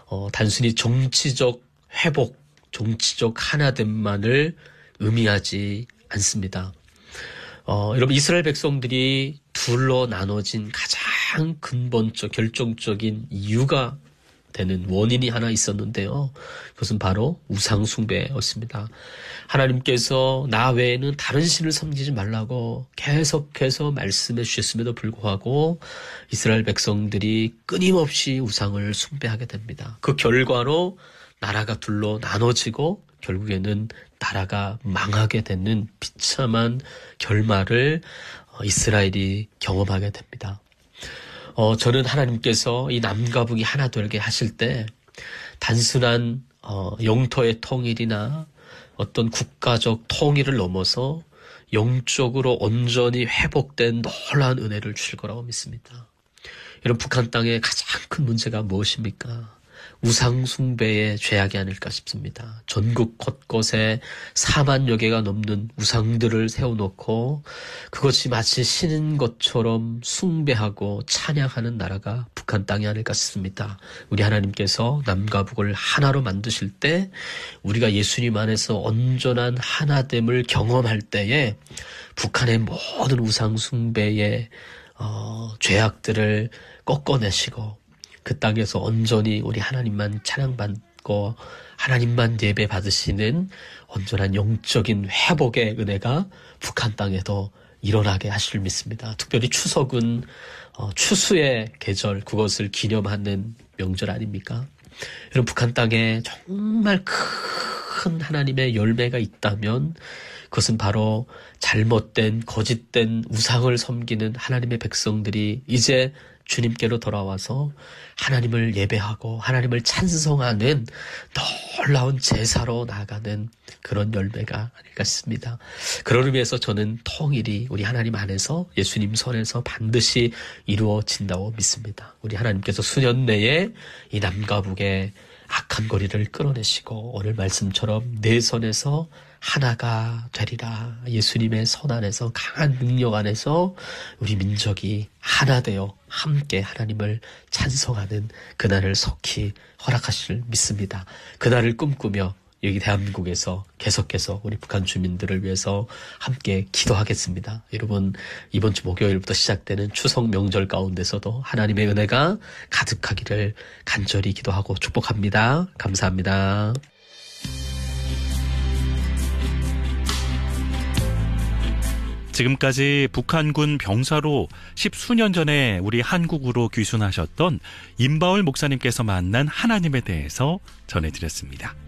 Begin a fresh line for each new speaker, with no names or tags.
단순히 정치적 회복, 정치적 하나됨만을 의미하지 않습니다. 여러분, 이스라엘 백성들이 둘로 나눠진 가장 근본적, 결정적인 이유가 되는 원인이 하나 있었는데요. 그것은 바로 우상 숭배였습니다. 하나님께서 나 외에는 다른 신을 섬기지 말라고 계속해서 말씀해 주셨음에도 불구하고 이스라엘 백성들이 끊임없이 우상을 숭배하게 됩니다. 그 결과로 나라가 둘로 나눠지고 결국에는 나라가 망하게 되는 비참한 결말을 이스라엘이 경험하게 됩니다. 저는 하나님께서 이 남과 북이 하나 되게 하실 때 단순한 영토의 통일이나 어떤 국가적 통일을 넘어서 영적으로 온전히 회복된 놀라운 은혜를 주실 거라고 믿습니다. 이런 북한 땅의 가장 큰 문제가 무엇입니까? 우상 숭배의 죄악이 아닐까 싶습니다. 전국 곳곳에 4만여 개가 넘는 우상들을 세워놓고 그것이 마치 신인 것처럼 숭배하고 찬양하는 나라가 북한 땅이 아닐까 싶습니다. 우리 하나님께서 남과 북을 하나로 만드실 때 우리가 예수님 안에서 온전한 하나됨을 경험할 때에 북한의 모든 우상 숭배의 죄악들을 꺾어내시고 그 땅에서 온전히 우리 하나님만 찬양받고 하나님만 예배 받으시는 온전한 영적인 회복의 은혜가 북한 땅에도 일어나게 하실 줄 믿습니다. 특별히 추석은 추수의 계절, 그것을 기념하는 명절 아닙니까? 여러분, 북한 땅에 정말 큰 하나님의 열매가 있다면 그것은 바로 잘못된 거짓된 우상을 섬기는 하나님의 백성들이 이제 주님께로 돌아와서 하나님을 예배하고 하나님을 찬송하는 놀라운 제사로 나아가는 그런 열매가 아닐까 싶습니다. 그런 의미에서 저는 통일이 우리 하나님 안에서 예수님 손에서 반드시 이루어진다고 믿습니다. 우리 하나님께서 수년 내에 이 남과 북의 악한 고리를 끌어내시고 오늘 말씀처럼 내 손에서 하나가 되리라. 예수님의 손 안에서 강한 능력 안에서 우리 민족이 하나 되어 함께 하나님을 찬송하는 그날을 속히 허락하실 줄 믿습니다. 그날을 꿈꾸며 여기 대한민국에서 계속해서 우리 북한 주민들을 위해서 함께 기도하겠습니다. 여러분, 이번 주 목요일부터 시작되는 추석 명절 가운데서도 하나님의 은혜가 가득하기를 간절히 기도하고 축복합니다. 감사합니다.
지금까지 북한군 병사로 10수년 전에 우리 한국으로 귀순하셨던 임바울 목사님께서 만난 하나님에 대해서 전해드렸습니다.